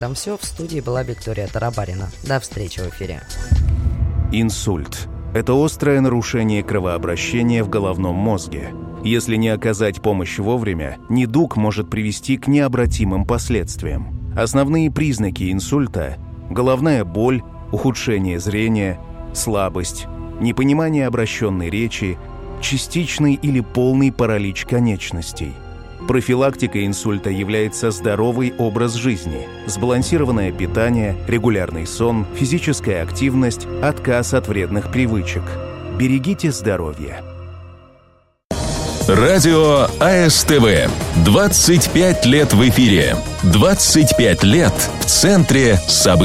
Там все, в студии была Виктория Тарабарина. До встречи в эфире. Инсульт – это острое нарушение кровообращения в головном мозге. Если не оказать помощь вовремя, недуг может привести к необратимым последствиям. Основные признаки инсульта – головная боль, ухудшение зрения, слабость, непонимание обращенной речи, частичный или полный паралич конечностей. Профилактикой инсульта является здоровый образ жизни, сбалансированное питание, регулярный сон, физическая активность, отказ от вредных привычек. Берегите здоровье. Радио АСТВ. 25 лет в эфире. 25 лет в центре событий.